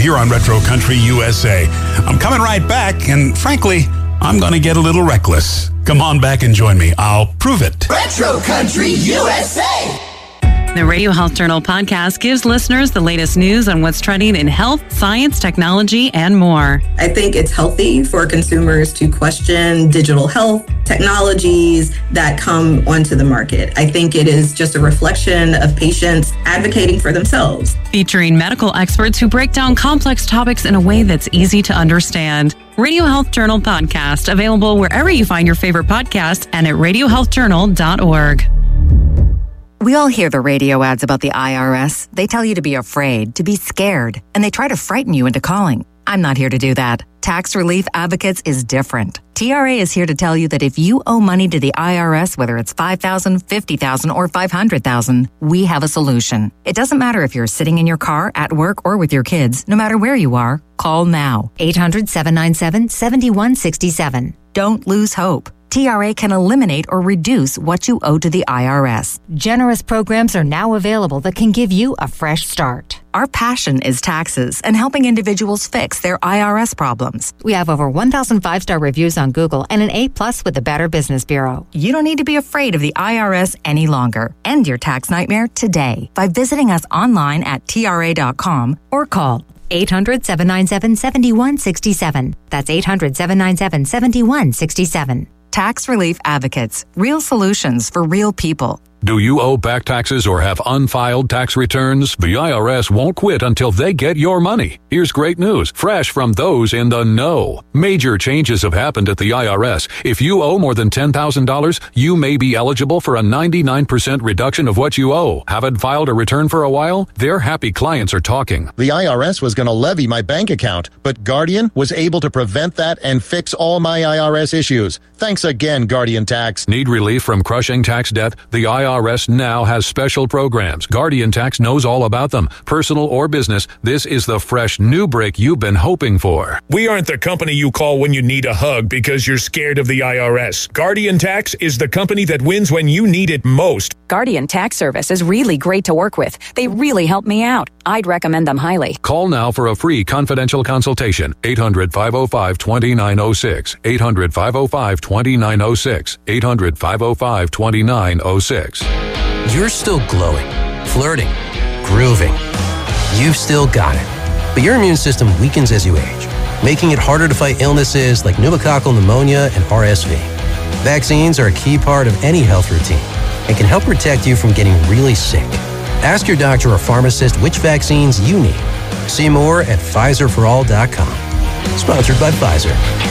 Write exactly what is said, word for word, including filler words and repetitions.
here on Retro Country U S A. I'm coming right back, and frankly, I'm going to get a little reckless. Come on back and join me. I'll prove it. Retro Country U S A. The Radio Health Journal podcast gives listeners the latest news on what's trending in health, science, technology, and more. I think it's healthy for consumers to question digital health technologies that come onto the market. I think it is just a reflection of patients advocating for themselves. Featuring medical experts who break down complex topics in a way that's easy to understand. Radio Health Journal podcast, available wherever you find your favorite podcasts and at radio health journal dot org. We all hear the radio ads about the I R S. They tell you to be afraid, to be scared, and they try to frighten you into calling. I'm not here to do that. Tax Relief Advocates is different. T R A is here to tell you that if you owe money to the I R S, whether it's five thousand dollars, fifty thousand dollars, or five hundred thousand dollars, we have a solution. It doesn't matter if you're sitting in your car, at work, or with your kids. No matter where you are, call now. eight hundred, seven nine seven, seven one six seven. Don't lose hope. T R A can eliminate or reduce what you owe to the I R S. Generous programs are now available that can give you a fresh start. Our passion is taxes and helping individuals fix their I R S problems. We have over one thousand five-star reviews on Google and an A plus with the Better Business Bureau. You don't need to be afraid of the I R S any longer. End your tax nightmare today by visiting us online at T R A dot com or call eight hundred, seven nine seven, seven one six seven. That's eight hundred, seven nine seven, seven one six seven. Tax Relief Advocates. Real solutions for real people. Do you owe back taxes or have unfiled tax returns? The I R S won't quit until they get your money. Here's great news, fresh from those in the know. Major changes have happened at the I R S. If you owe more than ten thousand dollars, you may be eligible for a ninety-nine percent reduction of what you owe. Haven't filed a return for a while? Their happy clients are talking. The I R S was going to levy my bank account, but Guardian was able to prevent that and fix all my I R S issues. Thanks again, Guardian Tax. Need relief from crushing tax debt? The I R S now has special programs. Guardian Tax knows all about them. Personal or business, this is the fresh new break you've been hoping for. We aren't the company you call when you need a hug because you're scared of the I R S. Guardian Tax is the company that wins when you need it most. Guardian Tax Service is really great to work with. They really help me out. I'd recommend them highly. Call now for a free confidential consultation. eight hundred, five oh five, two nine oh six. eight hundred, five oh five, two nine oh six. eight hundred, five oh five, two nine oh six. You're still glowing, flirting, grooving. You've still got it. But your immune system weakens as you age, making it harder to fight illnesses like pneumococcal pneumonia and R S V. Vaccines are a key part of any health routine and can help protect you from getting really sick. Ask your doctor or pharmacist which vaccines you need. See more at Pfizer for all dot com. Sponsored by Pfizer.